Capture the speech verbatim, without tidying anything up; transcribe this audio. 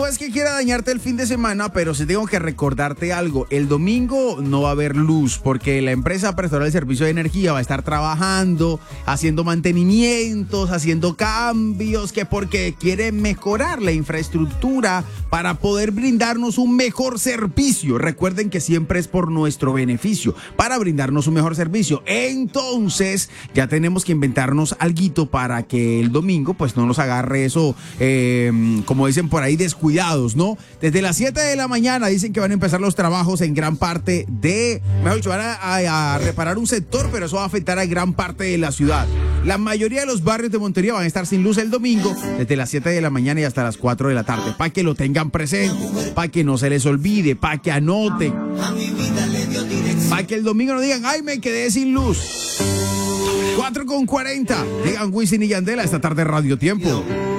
es que quiera dañarte el fin de semana, pero sí tengo que recordarte algo. El domingo no va a haber luz porque la empresa prestadora del servicio de energía va a estar trabajando, haciendo mantenimientos, haciendo cambios, que porque quiere mejorar la infraestructura para poder brindarnos un mejor servicio. Recuerden que siempre es por nuestro beneficio, para brindarnos un mejor servicio. Entonces, ya tenemos que inventarnos alguito para que el domingo pues no nos agarre eso, eh, como dicen por ahí, descuidados, ¿no? Desde las siete de la mañana dicen que van a empezar los trabajos en gran parte de, mejor dicho, van a, a, a reparar un sector, pero eso va a afectar a gran parte de la ciudad. La mayoría de los barrios de Montería van a estar sin luz el domingo, desde las siete de la mañana y hasta las cuatro de la tarde, para que lo tengan presente, para que no se les olvide, para que anoten, para que el domingo no digan, ay, me quedé sin luz. cuatro con cuarenta, digan Wisin y Yandel, esta tarde Radio Tiempo.